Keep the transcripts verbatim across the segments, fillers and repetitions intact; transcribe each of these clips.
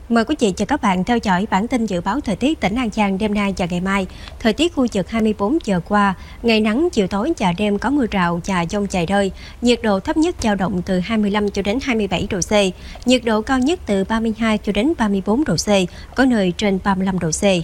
Mời quý vị và các bạn theo dõi bản tin dự báo thời tiết tỉnh An Giang đêm nay và ngày mai. Thời tiết khu vực hai mươi bốn giờ qua, ngày nắng, chiều tối và đêm có mưa rào và dông vài nơi. Nhiệt độ thấp nhất dao động từ hai mươi lăm cho đến hai mươi bảy độ C, nhiệt độ cao nhất từ ba mươi hai cho đến ba mươi bốn độ C, có nơi trên ba mươi lăm độ C.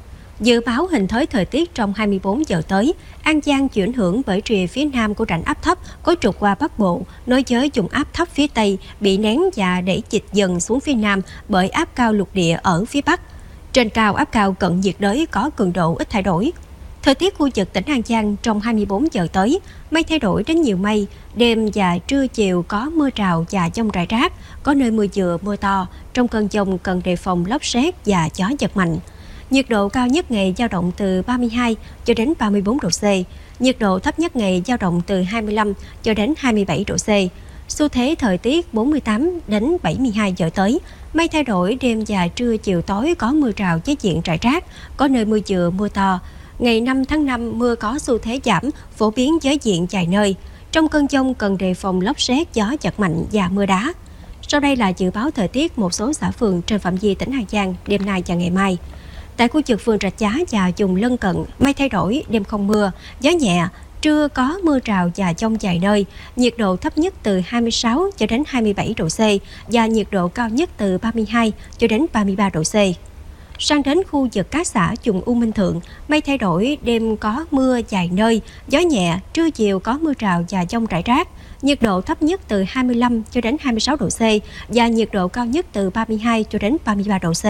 Dự báo hình thế thời tiết trong hai mươi bốn giờ tới, An Giang chịu ảnh hưởng bởi rìa phía nam của rãnh áp thấp có trục qua Bắc Bộ, nối với vùng áp thấp phía Tây bị nén và đẩy dịch dần xuống phía nam bởi áp cao lục địa ở phía Bắc. Trên cao áp cao cận nhiệt đới có cường độ ít thay đổi. Thời tiết khu vực tỉnh An Giang trong hai mươi bốn giờ tới, mây thay đổi đến nhiều mây, đêm và trưa chiều có mưa rào và dông rải rác, có nơi mưa vừa mưa to, trong cơn dông cần đề phòng lốc sét và gió giật mạnh. Nhiệt độ cao nhất ngày dao động từ ba mươi hai cho đến ba mươi bốn độ C, nhiệt độ thấp nhất ngày dao động từ hai mươi lăm cho đến hai mươi bảy độ C. Xu thế thời tiết bốn mươi tám đến bảy mươi hai giờ tới, mây thay đổi, đêm và trưa chiều tối có mưa rào với diện rải rác, có nơi mưa vừa mưa to. Ngày năm tháng năm mưa có xu thế giảm, phổ biến với diện vài nơi. Trong cơn dông cần đề phòng lốc sét, gió giật mạnh và mưa đá. Sau đây là dự báo thời tiết một số xã phường trên phạm vi tỉnh An Giang đêm nay và ngày mai. Tại khu vực phường Rạch Giá và vùng lân cận, mây thay đổi, đêm không mưa, gió nhẹ, trưa có mưa rào và dông vài nơi, nhiệt độ thấp nhất từ hai mươi sáu cho đến hai mươi bảy độ C và nhiệt độ cao nhất từ ba mươi hai cho đến ba mươi ba độ C. Sang đến khu vực các xã vùng U Minh Thượng, mây thay đổi, đêm có mưa vài nơi, gió nhẹ, trưa chiều có mưa rào và dông rải rác, nhiệt độ thấp nhất từ hai mươi lăm cho đến hai mươi sáu độ C và nhiệt độ cao nhất từ ba mươi hai cho đến ba mươi ba độ C.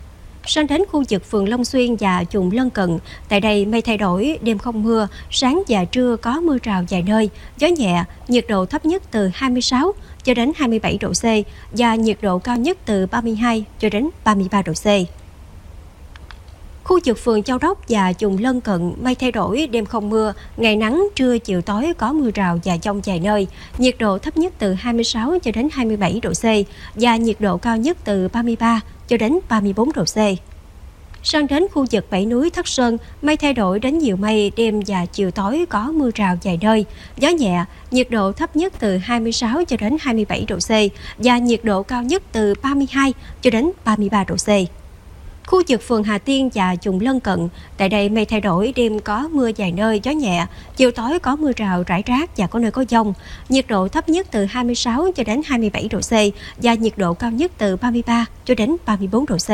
Sang đến khu vực phường Long Xuyên và vùng lân cận, tại đây mây thay đổi, đêm không mưa, sáng và trưa có mưa rào vài nơi, gió nhẹ, nhiệt độ thấp nhất từ hai mươi sáu cho đến hai mươi bảy độ C và nhiệt độ cao nhất từ ba mươi hai cho đến ba mươi ba độ C. Khu vực phường Châu Đốc và vùng lân cận, mây thay đổi, đêm không mưa, ngày nắng, trưa chiều tối có mưa rào và dông vài nơi, nhiệt độ thấp nhất từ hai mươi sáu cho đến hai mươi bảy độ C và nhiệt độ cao nhất từ ba mươi ba cho đến ba mươi bốn độ C. Sang đến khu vực Bảy Núi Thất Sơn, mây thay đổi đến nhiều mây, đêm và chiều tối có mưa rào vài nơi, gió nhẹ, nhiệt độ thấp nhất từ hai mươi sáu cho đến hai mươi bảy độ C và nhiệt độ cao nhất từ ba mươi hai cho đến ba mươi ba độ C. Khu vực phường Hà Tiên và vùng lân cận, tại đây mây thay đổi, đêm có mưa vài nơi, gió nhẹ, chiều tối có mưa rào rải rác và có nơi có dông. Nhiệt độ thấp nhất từ hai mươi sáu cho đến hai mươi bảy độ C và nhiệt độ cao nhất từ ba mươi ba cho đến ba mươi bốn độ C.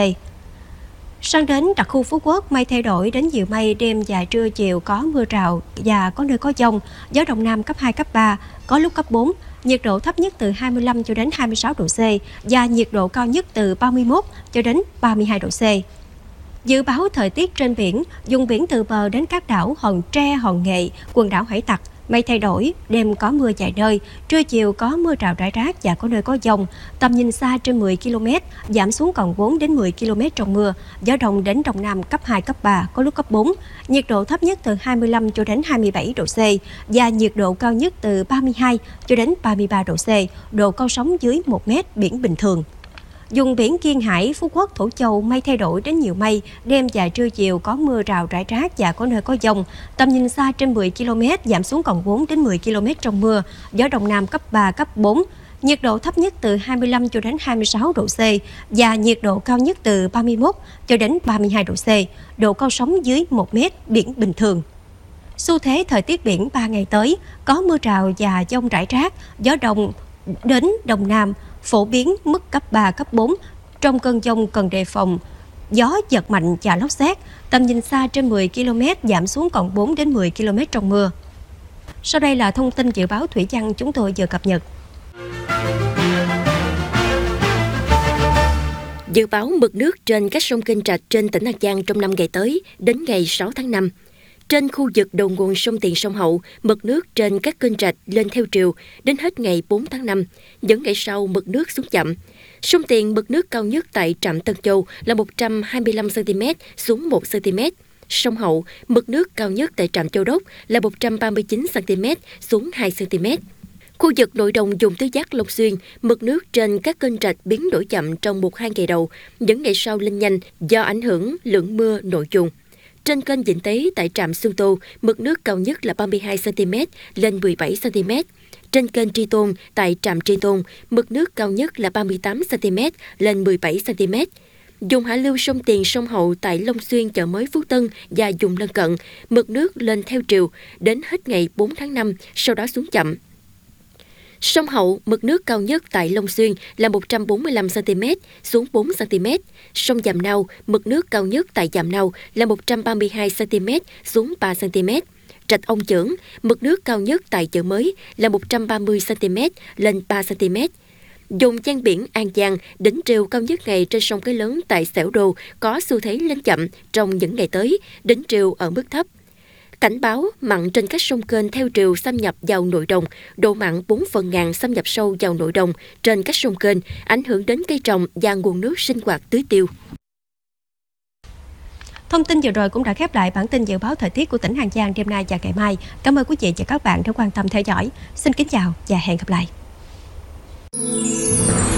Sang đến đặc khu Phú Quốc, mây thay đổi đến nhiều mây, đêm và trưa chiều có mưa rào và có nơi có dông, gió đông nam cấp hai, cấp ba, có lúc cấp bốn. Nhiệt độ thấp nhất từ hai mươi lăm cho đến hai mươi sáu độ C và nhiệt độ cao nhất từ ba mươi mốt cho đến ba mươi hai độ C. Dự báo thời tiết trên biển, vùng biển từ bờ đến các đảo Hòn Tre, Hòn Nghệ, quần đảo Hải Tặc, mây thay đổi, đêm có mưa vài nơi, trưa chiều có mưa rào rải rác và có nơi có dông, tầm nhìn xa trên mười ki lô mét, giảm xuống còn bốn đến mười ki lô mét trong mưa, gió đông đến đông nam cấp hai, cấp ba, có lúc cấp bốn, nhiệt độ thấp nhất từ hai mươi lăm cho đến hai mươi bảy độ C và nhiệt độ cao nhất từ ba mươi hai cho đến ba mươi ba độ C, độ cao sóng dưới một mét, biển bình thường. Vùng biển Kiên Hải, Phú Quốc, Thổ Châu, mây thay đổi đến nhiều mây, đêm và trưa chiều có mưa rào rải rác và có nơi có dông, tầm nhìn xa trên mười ki lô mét, giảm xuống còn bốn đến mười ki lô mét trong mưa, gió đông nam cấp ba, cấp bốn, nhiệt độ thấp nhất từ hai mươi lăm cho đến hai mươi sáu độ C và nhiệt độ cao nhất từ ba mươi mốt cho đến ba mươi hai độ C, độ cao sóng dưới một mét, biển bình thường. Xu thế thời tiết biển ba ngày tới, có mưa rào và dông rải rác, gió đông đến đông nam, phổ biến mức cấp ba, cấp bốn. Trong cơn dông cần đề phòng gió giật mạnh và lốc sét, tầm nhìn xa trên mười ki lô mét, giảm xuống còn bốn đến mười ki lô mét trong mưa. Sau đây là thông tin dự báo thủy văn chúng tôi vừa cập nhật. Dự báo mực nước trên các sông kênh rạch trên tỉnh An Giang trong năm ngày tới đến ngày sáu tháng năm. Trên khu vực đầu nguồn sông Tiền, sông Hậu, mực nước trên các kênh rạch lên theo triều đến hết ngày bốn tháng năm, những ngày sau mực nước xuống chậm. Sông Tiền mực nước cao nhất tại trạm Tân Châu là một trăm hai mươi lăm xăng ti mét xuống một xăng ti mét. Sông Hậu mực nước cao nhất tại trạm Châu Đốc là một trăm ba mươi chín xăng ti mét xuống hai xăng ti mét. Khu vực nội đồng vùng tứ giác Long Xuyên, mực nước trên các kênh rạch biến đổi chậm trong một hai ngày đầu, những ngày sau lên nhanh do ảnh hưởng lượng mưa nội vùng. Trên kênh Vĩnh Tế tại trạm Xuân Tô, mực nước cao nhất là ba mươi hai xăng-ti-mét lên mười bảy xăng-ti-mét. Trên kênh Tri Tôn tại trạm Tri Tôn, mực nước cao nhất là ba mươi tám xăng-ti-mét lên mười bảy xăng-ti-mét. Dùng hạ lưu sông Tiền, sông Hậu tại Long Xuyên, Chợ Mới, Phú Tân và vùng lân cận, mực nước lên theo triều đến hết ngày bốn tháng năm, sau đó xuống chậm. Sông Hậu, mực nước cao nhất tại Long Xuyên là một trăm bốn mươi lăm xăng-ti-mét, xuống bốn xăng-ti-mét. Sông Dàm Nao, mực nước cao nhất tại Dàm Nao là một trăm ba mươi hai xăng-ti-mét, xuống ba xăng-ti-mét. Rạch Ông Chưởng, mực nước cao nhất tại Chợ Mới là một trăm ba mươi xăng-ti-mét, lên ba xăng-ti-mét. Vùng ven biển An Giang, đỉnh triều cao nhất ngày trên sông Cái Lớn tại Xẻo Đô có xu thế lên chậm trong những ngày tới, đỉnh triều ở mức thấp. Cảnh báo mặn trên các sông kênh theo triều xâm nhập vào nội đồng, độ mặn bốn phần ngàn xâm nhập sâu vào nội đồng trên các sông kênh, ảnh hưởng đến cây trồng và nguồn nước sinh hoạt tưới tiêu. Thông tin vừa rồi cũng đã khép lại bản tin dự báo thời tiết của tỉnh An Giang đêm nay và ngày mai. Cảm ơn quý vị và các bạn đã quan tâm theo dõi. Xin kính chào và hẹn gặp lại.